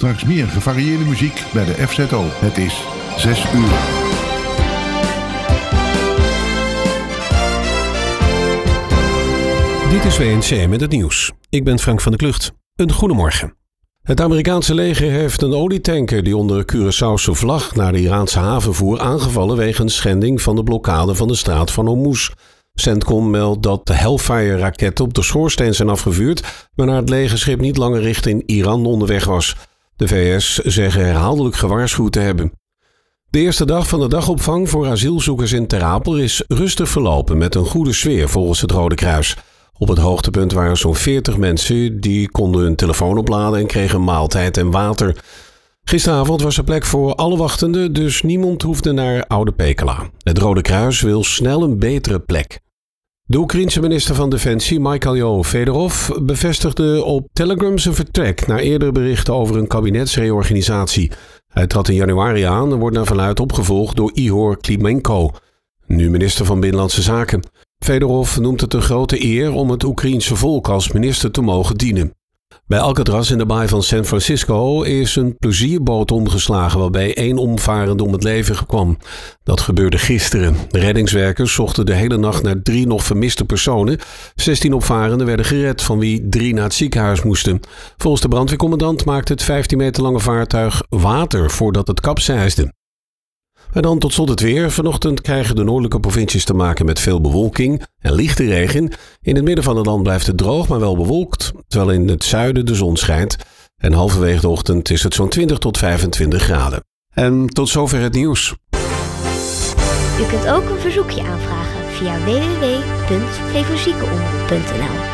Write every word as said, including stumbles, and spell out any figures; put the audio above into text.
Straks meer gevarieerde muziek bij de F Z O. Het is zes uur. Dit is W N C met het nieuws. Ik ben Frank van der Klucht. Een goedemorgen. Het Amerikaanse leger heeft een olietanker die onder Curaçaose vlag naar de Iraanse haven voer aangevallen wegens schending van de blokkade van de straat van Hormuz. CENTCOM meldt dat de Hellfire-raketten op de schoorsteen zijn afgevuurd, waarna het legerschip niet langer richting Iran onderweg was. De V S zeggen herhaaldelijk gewaarschuwd te hebben. De eerste dag van de dagopvang voor asielzoekers in Ter Apel is rustig verlopen met een goede sfeer volgens het Rode Kruis. Op het hoogtepunt waren zo'n veertig mensen die konden hun telefoon opladen en kregen maaltijd en water. Gisteravond was er plek voor alle wachtenden, dus niemand hoefde naar Oude Pekela. Het Rode Kruis wil snel een betere plek. De Oekraïense minister van Defensie, Mikhailo Fedorov, bevestigde op Telegram zijn vertrek na eerdere berichten over een kabinetsreorganisatie. Hij trad in januari aan en wordt naar verluidt opgevolgd door Ihor Klimenko, nu minister van Binnenlandse Zaken. Fedorov noemt het een grote eer om het Oekraïense volk als minister te mogen dienen. Bij Alcatraz in de baai van San Francisco is een plezierboot omgeslagen waarbij één omvarende om het leven kwam. Dat gebeurde gisteren. De reddingswerkers zochten de hele nacht naar drie nog vermiste personen. zestien opvarenden werden gered, van wie drie naar het ziekenhuis moesten. Volgens de brandweercommandant maakte het vijftien meter lange vaartuig water voordat het kapseisde. En dan tot slot het weer. Vanochtend krijgen de noordelijke provincies te maken met veel bewolking en lichte regen. In het midden van het land blijft het droog, maar wel bewolkt, terwijl in het zuiden de zon schijnt. En halverwege de ochtend is het zo'n twintig tot vijfentwintig graden. En tot zover het nieuws. U kunt ook een verzoekje aanvragen via w w w punt flevoziekenomroep punt n l.